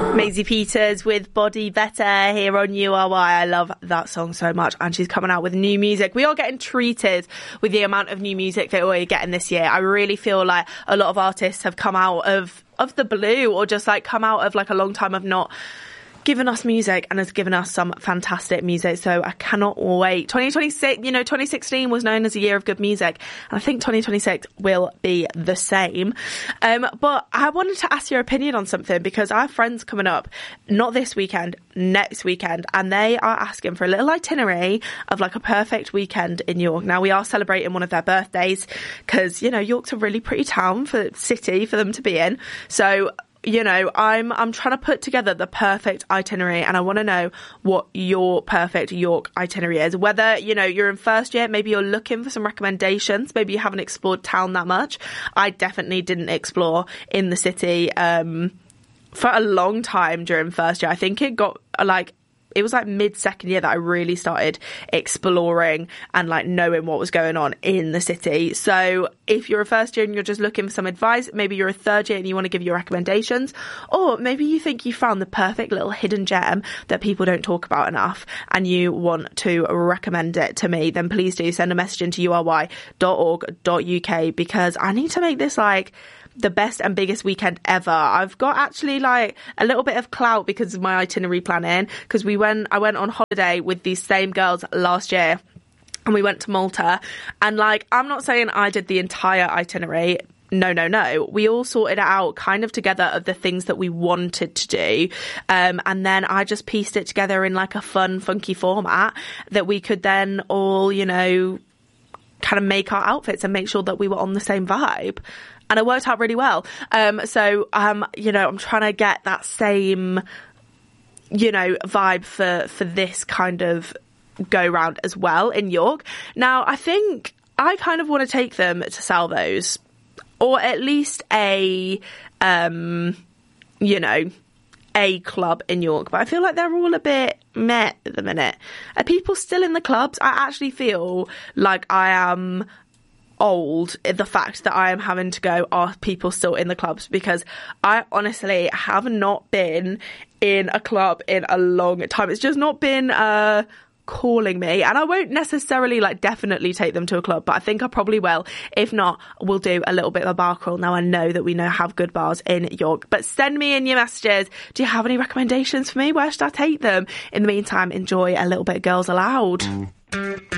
Maisie Peters with Body Better here on URY. I love that song so much, and she's coming out with new music. We are getting treated with the amount of new music that we're getting this year. I really feel like a lot of artists have come out of the blue, or just like come out of like a long time of not given us music, and has given us some fantastic music. So I cannot wait. 2026, 2016 was known as a year of good music, and I think 2026 will be the same. But I wanted to ask your opinion on something, because I have friends coming up, not this weekend, next weekend, and they are asking for a little itinerary of like a perfect weekend in York. Now, we are celebrating one of their birthdays, because, York's a really pretty city for them to be in. So, I'm trying to put together the perfect itinerary, and I want to know what your perfect York itinerary is. Whether, you're in first year, maybe you're looking for some recommendations, maybe you haven't explored town that much. I definitely didn't explore in the city for a long time during first year. I think it was like mid-second year that I really started exploring and like knowing what was going on in the city. So if you're a first year and you're just looking for some advice, maybe you're a third year and you want to give your recommendations, or maybe you think you found the perfect little hidden gem that people don't talk about enough and you want to recommend it to me, then please do send a message into ury.org.uk, because I need to make this like the best and biggest weekend ever. I've got actually like a little bit of clout because of my itinerary planning, because I went on holiday with these same girls last year, and we went to Malta, and like, I'm not saying I did the entire itinerary. No. We all sorted it out kind of together of the things that we wanted to do. And then I just pieced it together in like a fun, funky format that we could then all, kind of make our outfits and make sure that we were on the same vibe. And it worked out really well. I'm trying to get that same, vibe for this kind of go round as well in York. Now, I think I kind of want to take them to Salvo's, or at least a club in York. But I feel like they're all a bit meh at the minute. Are people still in the clubs? I actually feel like I am old in the fact that I am having to go, are people still in the clubs? Because I honestly have not been in a club in a long time. It's just not been calling me, and I won't necessarily like definitely take them to a club, but I think I probably will. If not, we'll do a little bit of a bar crawl. Now I know that we have good bars in York, but send me in your messages. Do you have any recommendations for me? Where should I take them? In the meantime, enjoy a little bit of Girls Aloud.